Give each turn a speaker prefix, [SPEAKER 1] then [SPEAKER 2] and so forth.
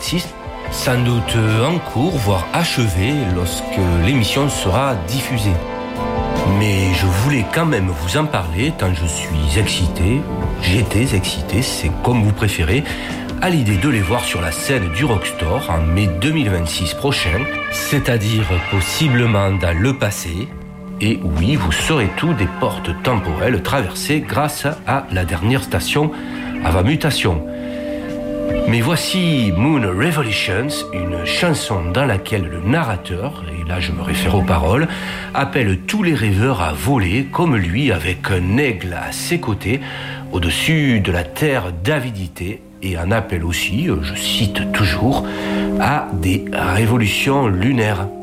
[SPEAKER 1] 2026, sans doute en cours, voire achevé lorsque l'émission sera diffusée. Mais je voulais quand même vous en parler tant je suis excité, j'étais excité, c'est comme vous préférez, à l'idée de les voir sur la scène du Rockstore en mai 2026 prochain, c'est-à-dire possiblement dans le passé. Et oui, vous saurez tout des portes temporelles traversées grâce à la dernière station avant mutation. Mais voici Moon Revolutions, une chanson dans laquelle le narrateur, et là je me réfère aux paroles, appelle tous les rêveurs à voler comme lui avec un aigle à ses côtés au-dessus de la terre d'avidité et en appelle aussi, je cite toujours, à des révolutions lunaires.